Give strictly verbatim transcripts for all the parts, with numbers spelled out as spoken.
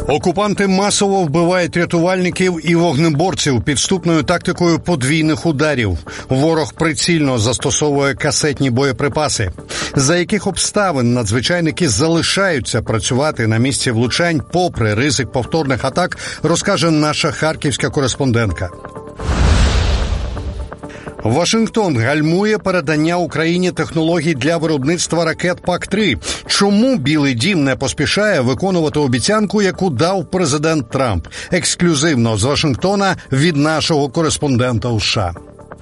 Окупанти масово вбивають рятувальників і вогнеборців підступною тактикою подвійних ударів. Ворог прицільно застосовує касетні боєприпаси. За яких обставин надзвичайники залишаються працювати на місці влучань попри ризик повторних атак, розкаже наша харківська кореспондентка. Вашингтон гальмує передання Україні технологій для виробництва ракет Пак три. Чому Білий дім не поспішає виконувати обіцянку, яку дав президент Трамп? Ексклюзивно з Вашингтона від нашого кореспондента у США.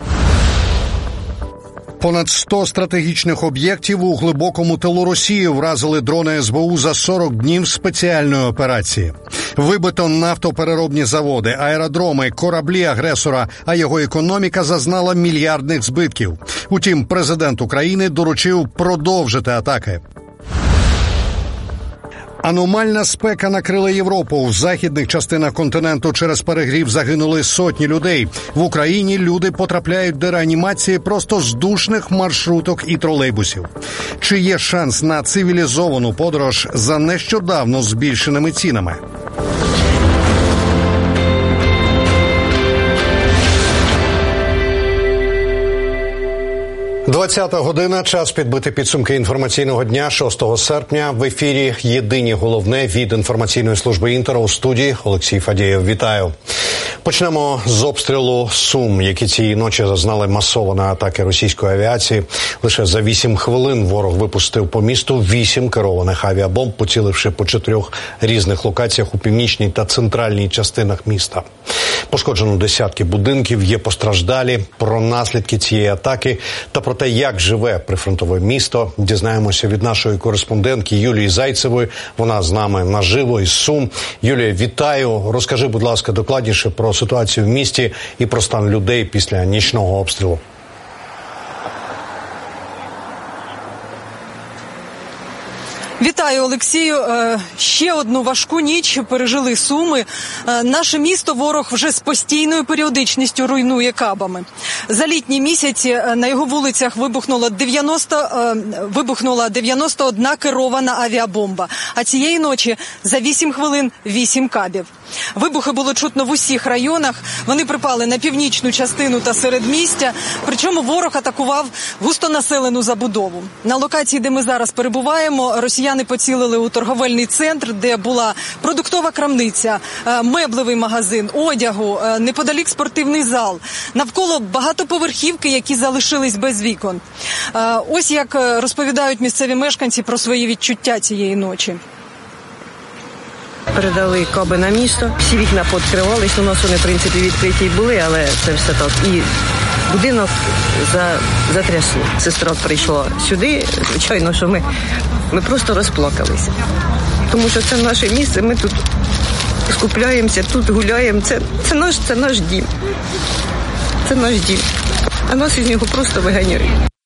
Понад сто стратегічних об'єктів у глибокому тилу Росії вразили дрони ес бе у за сорок днів спеціальної операції. Вибито нафтопереробні заводи, аеродроми, кораблі агресора, а його економіка зазнала мільярдних збитків. Утім, президент України доручив продовжити атаки. Аномальна спека накрила Європу. В західних частинах континенту через перегрів загинули сотні людей. В Україні люди потрапляють до реанімації просто з душних маршруток і тролейбусів. Чи є шанс на цивілізовану подорож за нещодавно збільшеними цінами? двадцята година. Час підбити підсумки інформаційного дня шостого серпня. В ефірі єдині головне від інформаційної служби Інтера. У студії Олексій Фадєєв. Вітаю. Почнемо з обстрілу Сум, які цієї ночі зазнали масованої атаки російської авіації. Лише за вісім хвилин ворог випустив по місту вісім керованих авіабомб, поціливши по чотирьох різних локаціях у північній та центральній частинах міста. Пошкоджено десятки будинків, є постраждалі. Про наслідки цієї атаки та про те, як живе прифронтове місто, дізнаємося від нашої кореспондентки Юлії Зайцевої. Вона з нами наживо із Сум. Юлія, вітаю. Розкажи, будь ласка, докладніше про ситуацію в місті і про стан людей після нічного обстрілу. Вітаю, Олексію. Ще одну важку ніч пережили Суми. Наше місто ворог вже з постійною періодичністю руйнує кабами. За літні місяці на його вулицях вибухнула дев'яносто, вибухнула дев'яносто одна керована авіабомба. А цієї ночі за вісім хвилин вісім кабів. Вибухи було чутно в усіх районах. Вони припали на північну частину та середмістя. Причому ворог атакував густонаселену забудову. На локації, де ми зараз перебуваємо, росіяни поцілили у торговельний центр, де була продуктова крамниця, меблевий магазин, одягу, неподалік спортивний зал. Навколо багатоповерхівки, які залишились без вікон. Ось як розповідають місцеві мешканці про свої відчуття цієї ночі. Передали каби на місто, всі вікна підкривались, у нас вони, в принципі, відкриті були, але це все так. І будинок за, затрясло. Сестра прийшла сюди, звичайно, що ми, ми просто розплакалися. Тому що це наше місце, ми тут скупляємося, тут гуляємо, це, це, наш, це наш дім. Це наш дім. А нас із нього просто виганяють.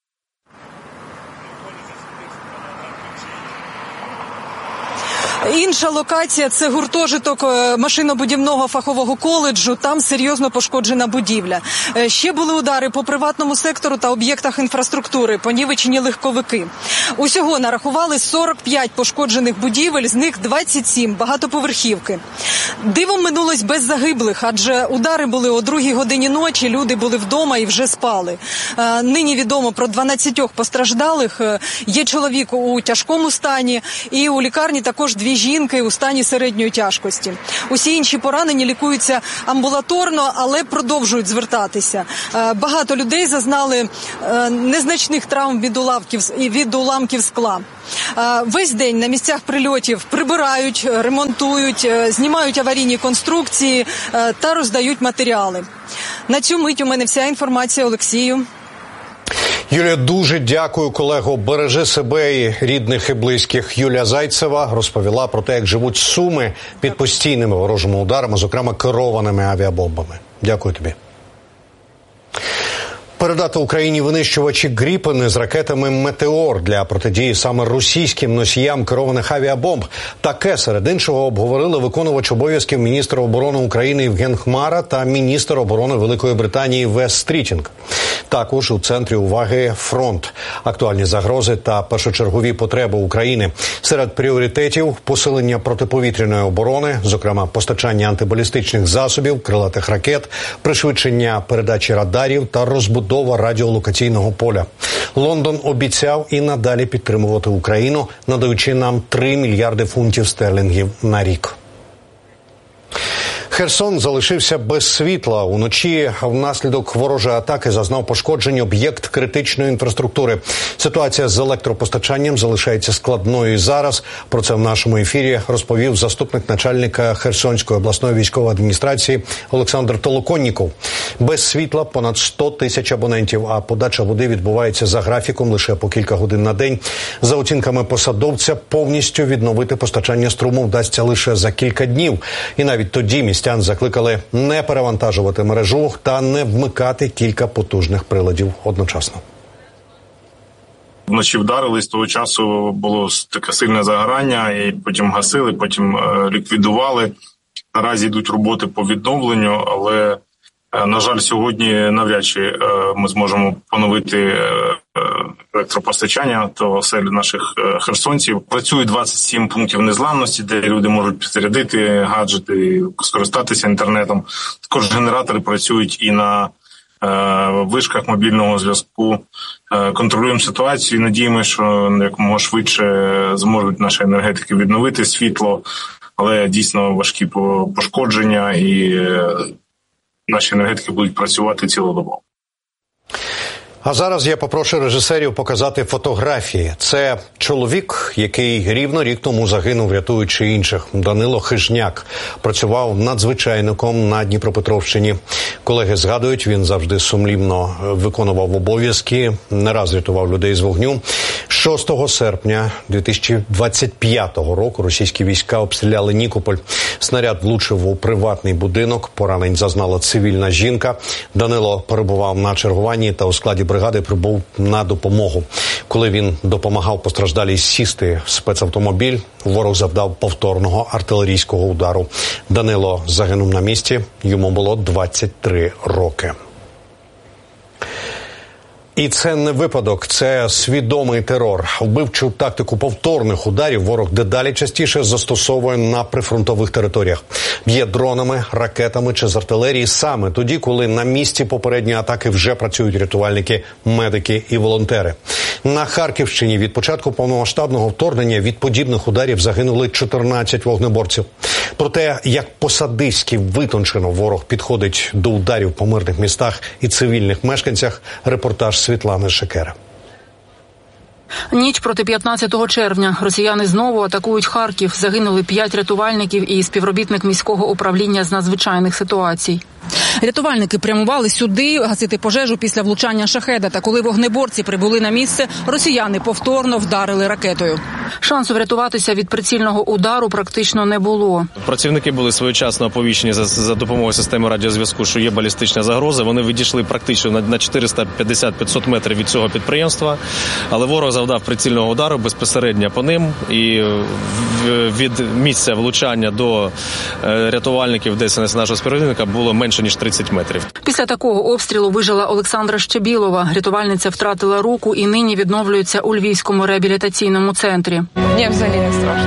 Інша локація – це гуртожиток машинобудівного фахового коледжу. Там серйозно пошкоджена будівля. Ще були удари по приватному сектору та об'єктах інфраструктури, понівечені легковики. Усього нарахували сорок п'ять пошкоджених будівель, з них двадцять сім багатоповерхівки. Дивом минулось без загиблих, адже удари були о другій годині ночі, люди були вдома і вже спали. Нині відомо про дванадцять постраждалих. Є чоловік у тяжкому стані, і у лікарні також дві жінки у стані середньої тяжкості. Усі інші поранені лікуються амбулаторно, але продовжують звертатися. Багато людей зазнали незначних травм від уламків, від уламків скла. Весь день на місцях прильотів прибирають, ремонтують, знімають аварійні конструкції та роздають матеріали. На цю мить у мене вся інформація, Олексію. Юлія, дуже дякую, колего. Бережи себе і рідних і близьких. Юлія Зайцева розповіла про те, як живуть Суми під постійними ворожими ударами, зокрема керованими авіабомбами. Дякую тобі. Передати Україні винищувачі «Гріпени» з ракетами «Метеор» для протидії саме російським носіям керованих авіабомб. Таке, серед іншого, обговорили виконувач обов'язків міністра оборони України Євген Хмара та міністр оборони Великої Британії Вес Стрітінг. Також у центрі уваги фронт, актуальні загрози та першочергові потреби України. Серед пріоритетів – посилення протиповітряної оборони, зокрема постачання антибалістичних засобів, крилатих ракет, пришвидшення передачі радарів та розбудова радіолокаційного поля. Лондон обіцяв і надалі підтримувати Україну, надаючи нам три мільярди фунтів стерлінгів на рік. Херсон залишився без світла. Уночі внаслідок ворожої атаки зазнав пошкоджень об'єкт критичної інфраструктури. Ситуація з електропостачанням залишається складною і зараз. Про це в нашому ефірі розповів заступник начальника Херсонської обласної військової адміністрації Олександр Толоконніков. Без світла понад сто тисяч абонентів, а подача води відбувається за графіком лише по кілька годин на день. За оцінками посадовця, повністю відновити постачання струму вдасться лише за кілька днів. І навіть тоді містян закликали не перевантажувати мережу та не вмикати кілька потужних приладів одночасно. Вночі вдарили, з того часу було таке сильне загорання, і потім гасили, потім ліквідували. Наразі йдуть роботи по відновленню, але, на жаль, сьогодні навряд чи ми зможемо поновити електропостачання до осель наших херсонців. Працює двадцять сім пунктів незламності, де люди можуть підзарядити гаджети, скористатися інтернетом. Також генератори працюють і на вишках мобільного зв'язку. Контролюємо ситуацію і надіємося, що якомога швидше зможуть наші енергетики відновити світло, але дійсно важкі пошкодження і наші енергетики будуть працювати цілодобово. А зараз я попрошу режисерів показати фотографії. Це чоловік, який рівно рік тому загинув, рятуючи інших. Данило Хижняк працював надзвичайником на Дніпропетровщині. Колеги згадують, він завжди сумлінно виконував обов'язки, не раз рятував людей з вогню. шостого серпня дві тисячі двадцять п'ятого року російські війська обстріляли Нікополь. Снаряд влучив у приватний будинок, поранень зазнала цивільна жінка. Данило перебував на чергуванні та у складі бригади прибув на допомогу. Коли він допомагав постраждалій сісти в спецавтомобіль, ворог завдав повторного артилерійського удару. Данило загинув на місці, йому було двадцять три роки. І це не випадок, це свідомий терор. Вбивчу тактику повторних ударів ворог дедалі частіше застосовує на прифронтових територіях. Б'є дронами, ракетами чи з артилерії саме тоді, коли на місці попередньої атаки вже працюють рятувальники, медики і волонтери. На Харківщині від початку повномасштабного вторгнення від подібних ударів загинули чотирнадцять вогнеборців. Про те, як по-садистськи витончено ворог підходить до ударів по мирних містах і цивільних мешканцях, репортаж Світлани Шекера. Ніч проти п'ятнадцятого червня. Росіяни знову атакують Харків. Загинули п'ять рятувальників і співробітник міського управління з надзвичайних ситуацій. Рятувальники прямували сюди гасити пожежу після влучання шахеда. Та коли вогнеборці прибули на місце, росіяни повторно вдарили ракетою. Шансу врятуватися від прицільного удару практично не було. Працівники були своєчасно оповіщені за, за допомогою системи радіозв'язку, що є балістична загроза. Вони відійшли практично на, на чотириста п'ятдесят - п'ятсот метрів від цього підприємства. Але ворог завдав прицільного удару безпосередньо по ним. І від місця влучання до рятувальників, десь нашого співробітника, було менше ніж тридцять метрів. Після такого обстрілу вижила Олександра Щебілова. Рятувальниця втратила руку і нині відновлюється у Львівському реабілітаційному центрі. Ні, взагалі не страшно.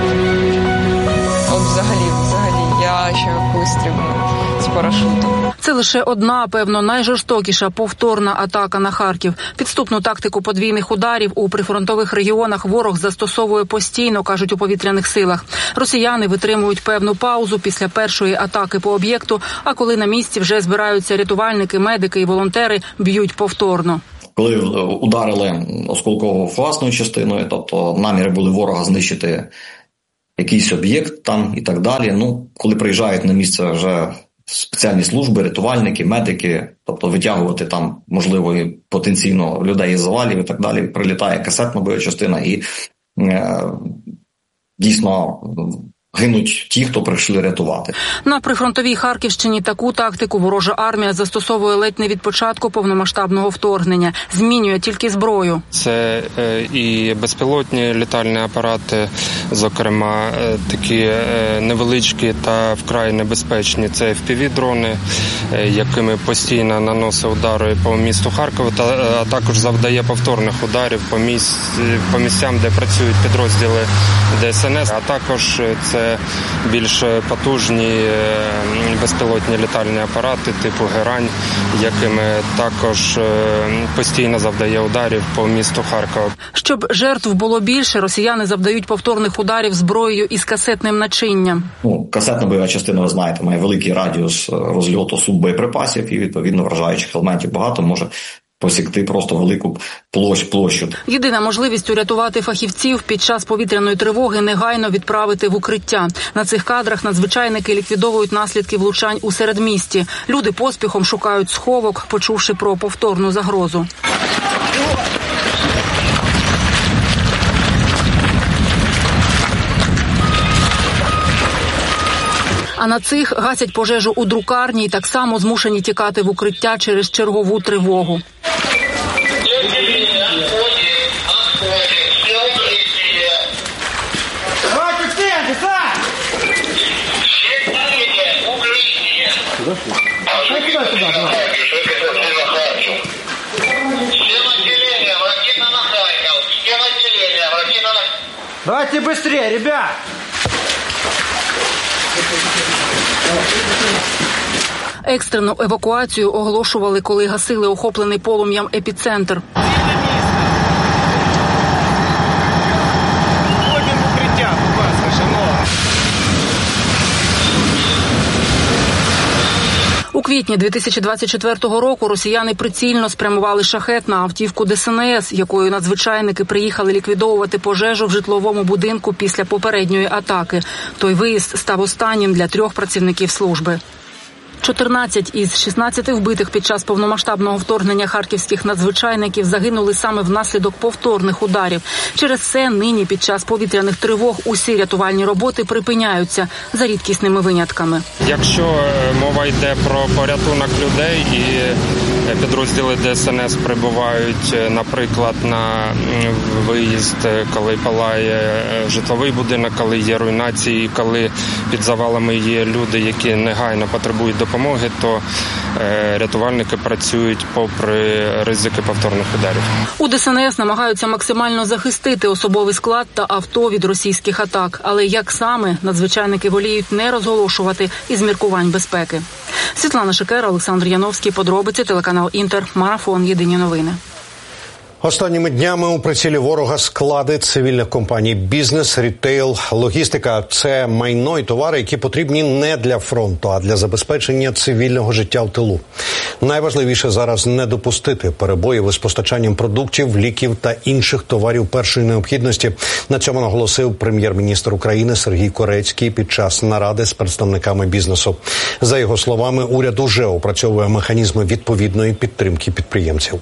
От взагалі, взагалі, я ще колись стрибну з парашутом. Це лише одна, певно, найжорстокіша повторна атака на Харків. Підступну тактику подвійних ударів у прифронтових регіонах ворог застосовує постійно, кажуть у повітряних силах. Росіяни витримують певну паузу після першої атаки по об'єкту, а коли на місці вже збираються рятувальники, медики і волонтери, б'ють повторно. Коли ударили осколково-фугасною частиною, тобто наміри були ворога знищити якийсь об'єкт там і так далі. Ну, коли приїжджають на місце вже спеціальні служби, рятувальники, медики, тобто витягувати там, можливо, і потенційно людей із завалів і так далі, прилітає касетна боєчастина і е, дійсно гинуть ті, хто прийшли рятувати. На прифронтовій Харківщині таку тактику ворожа армія застосовує ледь не від початку повномасштабного вторгнення. Змінює тільки зброю. Це і безпілотні літальні апарати, зокрема такі невеличкі та вкрай небезпечні. Це еф пі ві-дрони, якими постійно наносить удари по місту Харкова, а також завдає повторних ударів по, місць, по місцям, де працюють підрозділи де ес ен ес, а також це більш потужні безпілотні літальні апарати типу «Герань», якими також постійно завдає ударів по місту Харкова. Щоб жертв було більше, росіяни завдають повторних ударів зброєю із касетним начинням. Ну, касетна бойова частина, ви знаєте, має великий радіус розльоту суббоєприпасів і, відповідно, вражаючих елементів багато, може посікти просто велику площ, площу. Єдина можливість урятувати фахівців під час повітряної тривоги – негайно відправити в укриття. На цих кадрах надзвичайники ліквідовують наслідки влучань у середмісті. Люди поспіхом шукають сховок, почувши про повторну загрозу. А на цих гасять пожежу у друкарні і так само змушені тікати в укриття через чергову тривогу. Давайте быстрее, ребят! Екстрену евакуацію оголошували, коли гасили охоплений полум'ям епіцентр. У квітні дві тисячі двадцять четвертого року росіяни прицільно спрямували шахет на автівку де ес ен ес, якою надзвичайники приїхали ліквідовувати пожежу в житловому будинку після попередньої атаки. Той виїзд став останнім для трьох працівників служби. чотирнадцять із шістнадцяти вбитих під час повномасштабного вторгнення харківських надзвичайників загинули саме внаслідок повторних ударів. Через це нині під час повітряних тривог усі рятувальні роботи припиняються, за рідкісними винятками. Якщо мова йде про порятунок людей і підрозділи де ес ен ес прибувають, наприклад, на виїзд, коли палає житловий будинок, коли є руйнації, коли під завалами є люди, які негайно потребують допомоги, то е, рятувальники працюють попри ризики повторних ударів. У де ес ен ес намагаються максимально захистити особовий склад та авто від російських атак. Але як саме, надзвичайники воліють не розголошувати із міркувань безпеки. Світлана Шикера, Олександр Яновський, подробиці, телеканал Інтер, Марафон, Єдині новини. Останніми днями у прицілі ворога склади цивільних компаній. Бізнес, рітейл, логістика – це майно і товари, які потрібні не для фронту, а для забезпечення цивільного життя в тилу. Найважливіше зараз не допустити перебоїв із постачанням продуктів, ліків та інших товарів першої необхідності. На цьому наголосив прем'єр-міністр України Сергій Корецький під час наради з представниками бізнесу. За його словами, уряд уже опрацьовує механізми відповідної підтримки підприємців.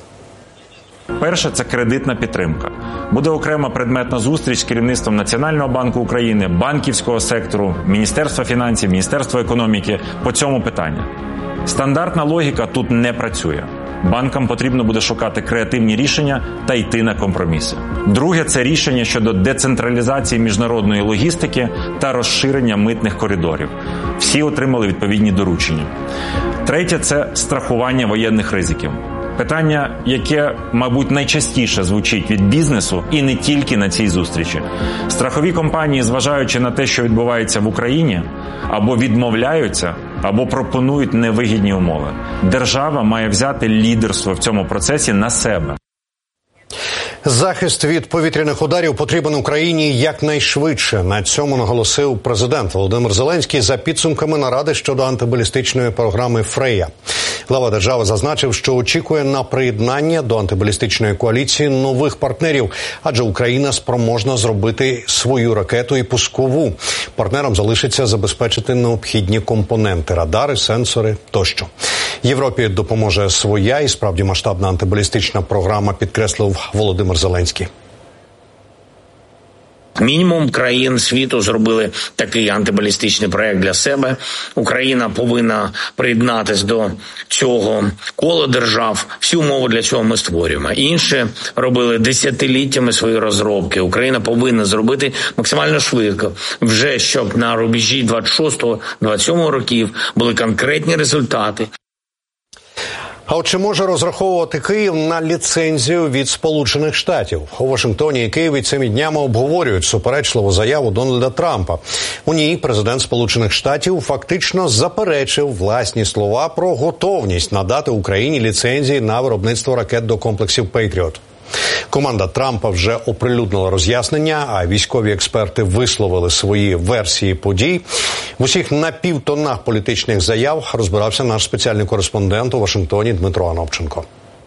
Перше – це кредитна підтримка. Буде окрема предметна зустріч з керівництвом Національного банку України, банківського сектору, Міністерства фінансів, Міністерства економіки по цьому питанню. Стандартна логіка тут не працює. Банкам потрібно буде шукати креативні рішення та йти на компроміси. Друге – це рішення щодо децентралізації міжнародної логістики та розширення митних коридорів. Всі отримали відповідні доручення. Третє – це страхування воєнних ризиків. Питання, яке, мабуть, найчастіше звучить від бізнесу і не тільки на цій зустрічі. Страхові компанії, зважаючи на те, що відбувається в Україні, або відмовляються, або пропонують невигідні умови. Держава має взяти лідерство в цьому процесі на себе. Захист від повітряних ударів потрібен Україні якнайшвидше. На цьому наголосив президент Володимир Зеленський за підсумками наради щодо антибалістичної програми «Фрея». Глава держави зазначив, що очікує на приєднання до антибалістичної коаліції нових партнерів, адже Україна спроможна зробити свою ракету і пускову. Партнерам залишиться забезпечити необхідні компоненти – радари, сенсори тощо. Європі допоможе своя і справді масштабна антибалістична програма, підкреслив Володимир Зеленський. Мінімум країн світу зробили такий антибалістичний проект для себе. Україна повинна приєднатися до цього кола держав. Всі умови для цього ми створюємо. Інші робили десятиліттями свої розробки. Україна повинна зробити максимально швидко. Вже щоб на рубежі двадцять шостого - двадцять сьомого років були конкретні результати. А от чи може розраховувати Київ на ліцензію від Сполучених Штатів? У Вашингтоні і Києві цими днями обговорюють суперечливу заяву Дональда Трампа. У ній президент Сполучених Штатів фактично заперечив власні слова про готовність надати Україні ліцензії на виробництво ракет до комплексів «Пейтріот». Команда Трампа вже оприлюднила роз'яснення, а військові експерти висловили свої версії подій. В усіх напівтонах політичних заяв розбирався наш спеціальний кореспондент у Вашингтоні Дмитро Анопченко.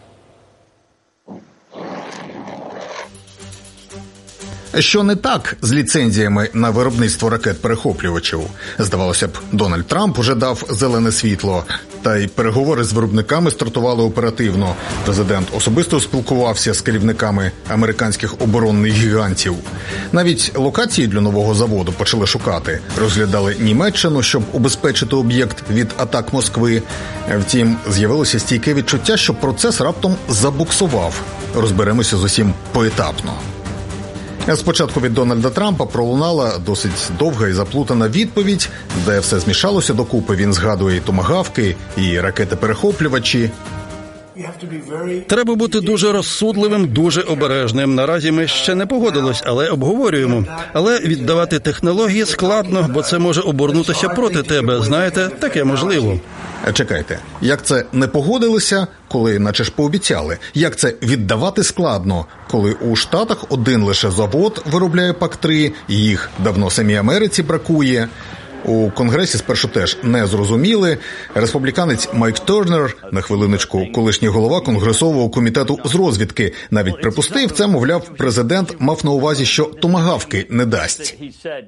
Що не так з ліцензіями на виробництво ракет-перехоплювачів? Здавалося б, Дональд Трамп уже дав зелене світло. Та й переговори з виробниками стартували оперативно. Президент особисто спілкувався з керівниками американських оборонних гігантів. Навіть локації для нового заводу почали шукати. Розглядали Німеччину, щоб убезпечити об'єкт від атак Москви. Втім, з'явилося стійке відчуття, що процес раптом забуксував. Розберемося з усім поетапно. Спочатку від Дональда Трампа пролунала досить довга і заплутана відповідь, де все змішалося докупи. Він згадує і томагавки, і ракети-перехоплювачі. Треба бути дуже розсудливим, дуже обережним. Наразі ми ще не погодились, але обговорюємо. Але віддавати технології складно, бо це може обернутися проти тебе. Знаєте, таке можливо. Чекайте, як це не погодилися, коли наче ж пообіцяли? Як це віддавати складно, коли у Штатах один лише завод виробляє пак три, і їх давно самій Америці бракує? У Конгресі спершу теж не зрозуміли. Республіканець Майк Тернер, на хвилиночку колишній голова Конгресового комітету з розвідки, навіть припустив, це, мовляв, президент мав на увазі, що томагавки не дасть.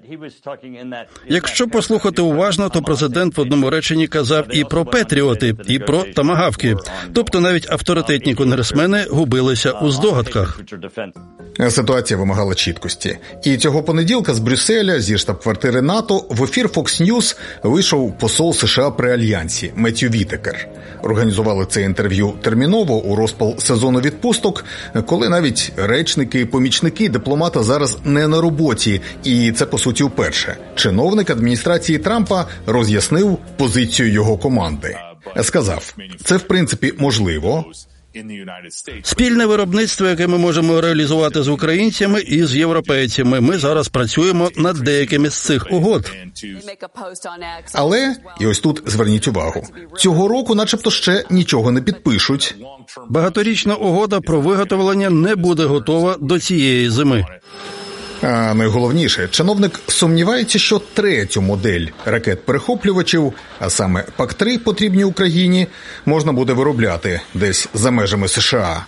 Якщо послухати уважно, то президент в одному реченні казав і про патріоти, і про томагавки. Тобто навіть авторитетні конгресмени губилися у здогадках. Ситуація вимагала чіткості. І цього понеділка з Брюсселя, зі штаб-квартири НАТО, в ефір Fox News вийшов посол США при Альянсі Меттью Вітекер. Організували це інтерв'ю терміново у розпал сезону відпусток, коли навіть речники і помічники дипломата зараз не на роботі. І це, по суті, вперше. Чиновник адміністрації Трампа роз'яснив позицію його команди. Сказав, це в принципі можливо. Спільне виробництво, яке ми можемо реалізувати з українцями і з європейцями. Ми зараз працюємо над деякими з цих угод. Але, і ось тут зверніть увагу, цього року начебто ще нічого не підпишуть. Багаторічна угода про виготовлення не буде готова до цієї зими. А найголовніше, чиновник сумнівається, що третю модель ракет-перехоплювачів, а саме пак три, потрібні Україні, можна буде виробляти десь за межами США.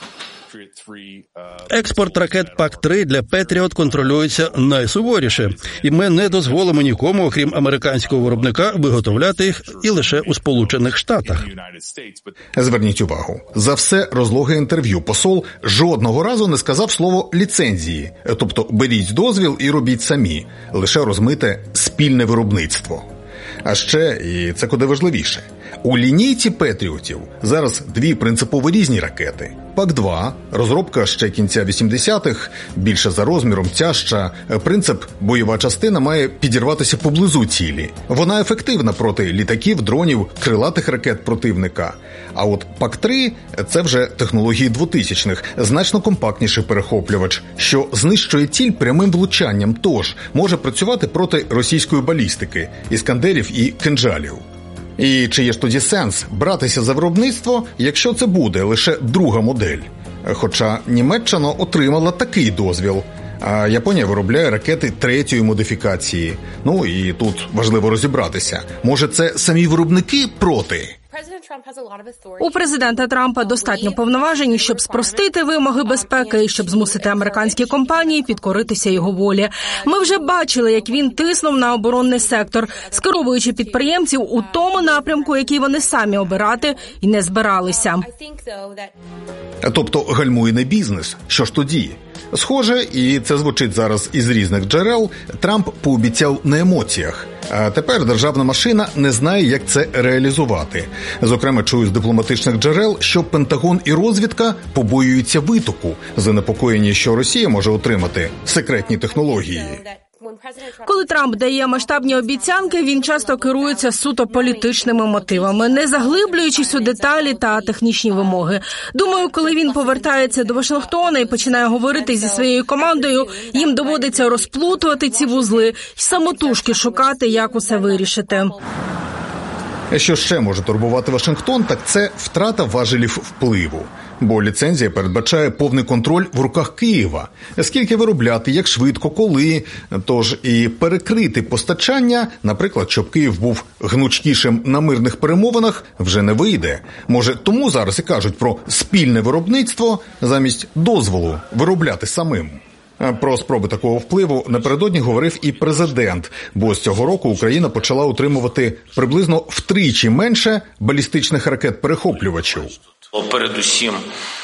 Експорт ракет пак три для Петріот контролюється найсуворіше. І ми не дозволимо нікому, окрім американського виробника, виготовляти їх і лише у Сполучених Штатах. Зверніть увагу, за все розлоге інтерв'ю посол жодного разу не сказав слово «ліцензії». Тобто беріть дозвіл і робіть самі. Лише розмите спільне виробництво. А ще, і це куди важливіше, у лінійці Петріотів зараз дві принципово різні ракети. пак два, розробка ще кінця вісімдесятих, більше за розміром, тяжча. Принцип бойова частина має підірватися поблизу цілі. Вона ефективна проти літаків, дронів, крилатих ракет противника. А от пак три – це вже технології двотисячних, значно компактніший перехоплювач, що знищує ціль прямим влучанням, тож може працювати проти російської балістики, іскандерів і кинджалів. І чи є ж тоді сенс братися за виробництво, якщо це буде лише друга модель? Хоча Німеччина отримала такий дозвіл, а Японія виробляє ракети третьої модифікації. Ну і тут важливо розібратися. Може, це самі виробники проти? У президента Трампа достатньо повноважень, щоб спростити вимоги безпеки і щоб змусити американські компанії підкоритися його волі. Ми вже бачили, як він тиснув на оборонний сектор, скеровуючи підприємців у тому напрямку, який вони самі обирати і не збиралися. Тобто гальмує не бізнес. Що ж тоді? Схоже, і це звучить зараз із різних джерел, Трамп пообіцяв на емоціях. А тепер державна машина не знає, як це реалізувати. Зокрема, чую з дипломатичних джерел, що Пентагон і розвідка побоюються витоку, занепокоєні, що Росія може отримати секретні технології. Коли Трамп дає масштабні обіцянки, він часто керується суто політичними мотивами, не заглиблюючись у деталі та технічні вимоги. Думаю, коли він повертається до Вашингтона і починає говорити зі своєю командою, їм доводиться розплутувати ці вузли і самотужки шукати, як усе вирішити. Що ще може турбувати Вашингтон, так це втрата важелів впливу. Бо ліцензія передбачає повний контроль в руках Києва. Скільки виробляти, як швидко, коли. Тож і перекрити постачання, наприклад, щоб Київ був гнучкішим на мирних перемовинах, вже не вийде. Може, тому зараз і кажуть про спільне виробництво замість дозволу виробляти самим. Про спроби такого впливу напередодні говорив і президент, бо з цього року Україна почала утримувати приблизно втричі менше балістичних ракет-перехоплювачів. Передусім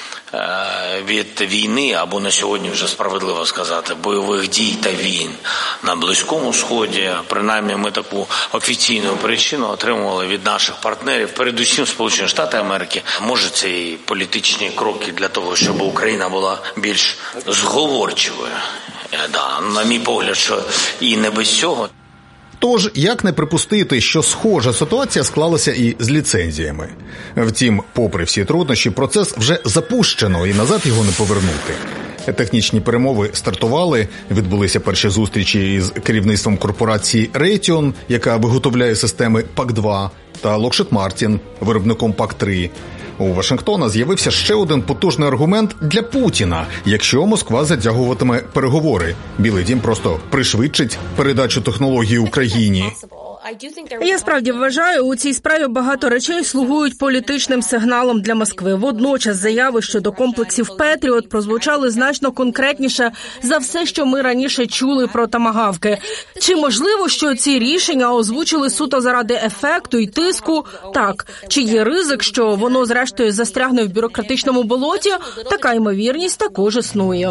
від війни, або на сьогодні вже справедливо сказати, бойових дій та війн на Близькому Сході, принаймні ми таку офіційну причину отримували від наших партнерів, передусім Сполучені Штати Америки. Може, це і політичні кроки для того, щоб Україна була більш зговорчивою. Да, на мій погляд, що і не без цього. Тож, як не припустити, що схожа ситуація склалася і з ліцензіями? Втім, попри всі труднощі, процес вже запущено і назад його не повернути. Технічні перемови стартували, відбулися перші зустрічі із керівництвом корпорації Raytheon, яка виготовляє системи пак два, та Lockheed Martin, виробником пак три. У Вашингтона з'явився ще один потужний аргумент для Путіна, якщо Москва затягуватиме переговори. Білий дім просто пришвидшить передачу технологій Україні. Я справді вважаю, у цій справі багато речей слугують політичним сигналом для Москви. Водночас заяви щодо комплексів «Петріот» прозвучали значно конкретніше за все, що ми раніше чули про томагавки. Чи можливо, що ці рішення озвучили суто заради ефекту і тиску? Так. Чи є ризик, що воно зрештою застрягне в бюрократичному болоті? Така ймовірність також існує.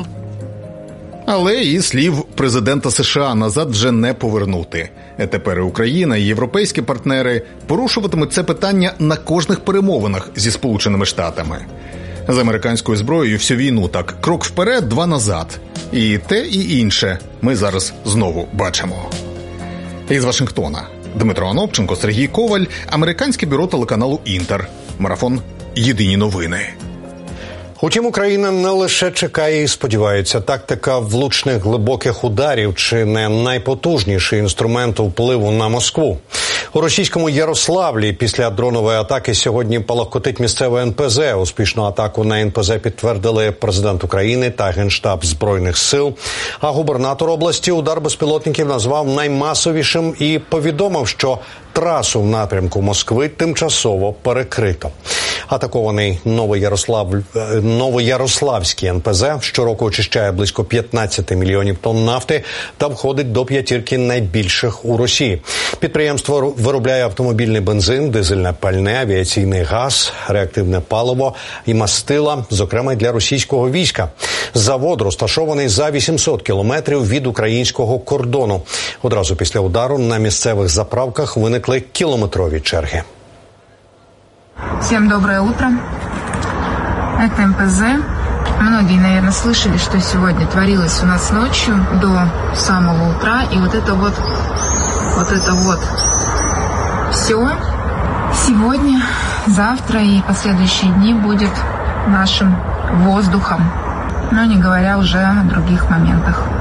Але і слів президента США назад вже не повернути. Тепер і Україна, і європейські партнери порушуватимуть це питання на кожних перемовинах зі Сполученими Штатами. З американською зброєю всю війну так крок вперед, два назад. І те, і інше ми зараз знову бачимо. Із Вашингтона. Дмитро Анопченко, Сергій Коваль, американське бюро телеканалу «Інтер». Марафон «Єдині новини». Утім, Україна не лише чекає і сподівається. Тактика влучних глибоких ударів чи не найпотужніший інструмент впливу на Москву. У російському Ярославлі після дронової атаки сьогодні палахкотить місцеве ен пе зе. Успішну атаку на ен пе зе підтвердили президент України та Генштаб Збройних сил. А губернатор області удар безпілотників назвав наймасовішим і повідомив, що трасу в напрямку Москви тимчасово перекрито. Атакований Новоярослав... Новоярославський ен пе зе щороку очищає близько п'ятнадцять мільйонів тонн нафти та входить до п'ятірки найбільших у Росії. Підприємство виробляє автомобільний бензин, дизельне пальне, авіаційний газ, реактивне паливо і мастила, зокрема й для російського війська. Завод розташований за вісімсот кілометрів від українського кордону. Одразу після удару на місцевих заправках виникли кілометрові черги. Всем доброе утро. Это эн пэ зэ. Многие, наверное, слышали, что сегодня творилось у нас ночью до самого утра. И вот это вот, вот это вот все сегодня, завтра и последующие дни будет нашим воздухом. Но не говоря уже о других моментах.